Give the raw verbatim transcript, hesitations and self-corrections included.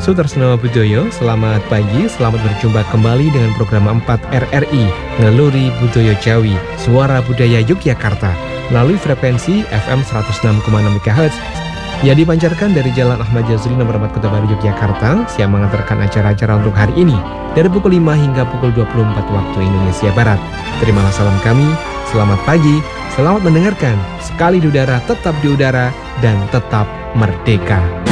Sutresno Budoyo, selamat pagi, selamat berjumpa kembali dengan program empat R R I, Ngeluri Budoyo Jawi, Suara Budaya Yogyakarta, melalui frekuensi F M seratus enam koma enam MHz, yang dipancarkan dari Jalan Ahmad Yazri nomor empat Kota Baru Yogyakarta, siap mengantarkan acara-acara untuk hari ini, dari pukul lima hingga pukul dua puluh empat waktu Indonesia Barat. Terimalah salam kami, selamat pagi, selamat mendengarkan, sekali di udara, tetap di udara, dan tetap merdeka.